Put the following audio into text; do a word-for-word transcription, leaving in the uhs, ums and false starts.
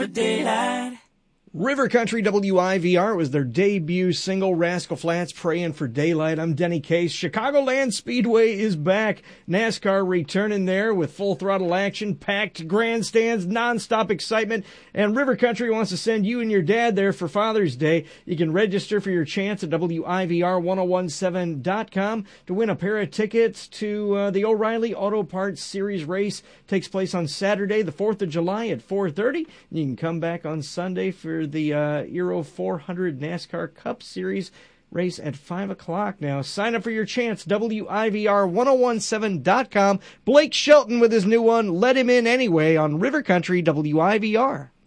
Daylight. River Country W I V R was their debut single, Rascal Flatts, Praying for Daylight. I'm Denny Case. Chicagoland Speedway is back. NASCAR returning there with full throttle action, packed grandstands, nonstop excitement, and River Country wants to send you and your dad there for Father's Day. You can register for your chance at W I V R ten seventeen dot com to win a pair of tickets to uh, the O'Reilly Auto Parts Series race. Takes place on Saturday, the fourth of July at four thirty. You can come back on Sunday for the uh, Euro four hundred NASCAR Cup Series race at five o'clock now. Sign up for your chance, W I V R ten seventeen dot com. Blake Shelton with his new one, Let Him In Anyway, on River Country W I V R.